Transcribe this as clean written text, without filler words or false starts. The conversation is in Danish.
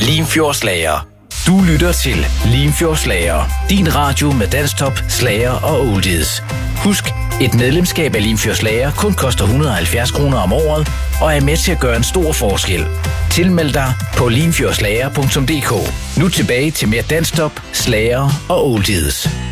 Limfjordslager. Du lytter til Limfjordslager. Din radio med dansktop, slager og oldies. Husk, et medlemskab af Limfjordslager kun koster 170 kroner om året og er med til at gøre en stor forskel. Tilmeld dig på limfjordslager.dk. Nu tilbage til mere dansktop, slager og oldies.